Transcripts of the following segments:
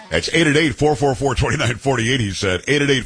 That's 888-444-2948, he said.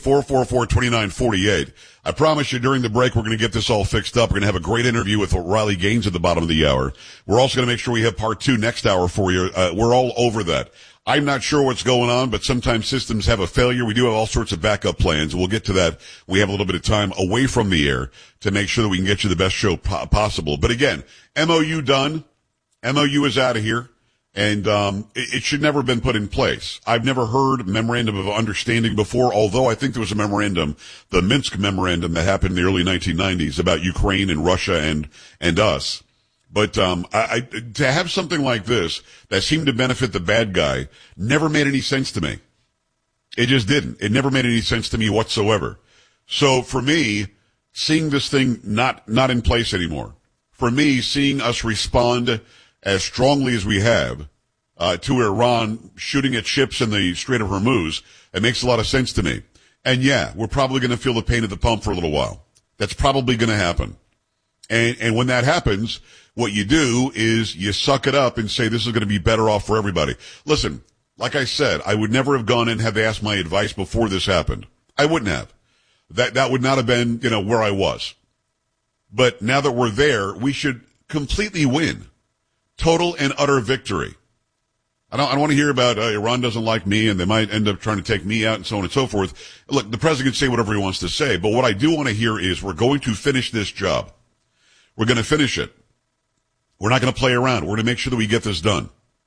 888-444-2948. I promise you during the break we're going to get this all fixed up. We're going to have a great interview with Riley Gaines at the bottom of the hour. We're also going to make sure we have part 2 next hour for you. We're all over that. I'm not sure what's going on, but sometimes systems have a failure. We do have all sorts of backup plans. We'll get to that. We have a little bit of time away from the air to make sure that we can get you the best show possible. But again, MOU done. MOU is out of here. And it should never have been put in place. I've never heard memorandum of understanding before, although I think there was a memorandum, the Minsk memorandum that happened in the early 1990s about Ukraine and Russia and us. But to have something like this that seemed to benefit the bad guy never made any sense to me. It just didn't. It never made any sense to me whatsoever. So for me, seeing this thing not in place anymore, for me, seeing us respond as strongly as we have to Iran shooting at ships in the Strait of Hormuz, it makes a lot of sense to me. And yeah, we're probably going to feel the pain at the pump for a little while. That's probably going to happen. And when that happens, what you do is you suck it up and say this is going to be better off for everybody. Listen, like I said, I would never have gone in and have asked my advice before this happened. I wouldn't have. That would not have been, where I was. But now that we're there, we should completely win. Total and utter victory. I don't want to hear about Iran doesn't like me and they might end up trying to take me out and so on and so forth. Look, the president can say whatever he wants to say, but what I do want to hear is we're going to finish this job. We're going to finish it. We're not going to play around. We're going to make sure that we get this done.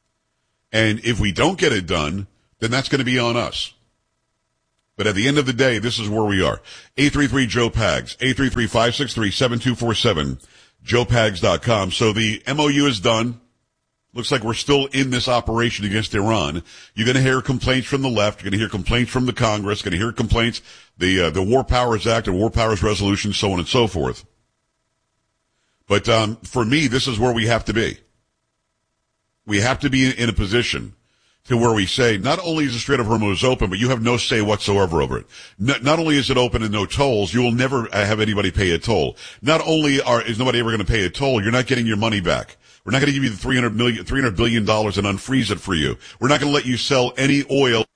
And if we don't get it done, then that's going to be on us. But at the end of the day, this is where we are. 833-JOE-PAGS, 833-563-7247, joepags.com. So the MOU is done. Looks like we're still in this operation against Iran. You're going to hear complaints from the left. You're going to hear complaints from the Congress. You're going to hear complaints, the War Powers Act and War Powers Resolution, so on and so forth. But for me, this is where we have to be. We have to be in a position to where we say, not only is the Strait of Hormuz open, but you have no say whatsoever over it. Not only is it open and no tolls, you will never have anybody pay a toll. Not only is nobody ever going to pay a toll, you're not getting your money back. We're not going to give you the $300 billion and unfreeze it for you. We're not going to let you sell any oil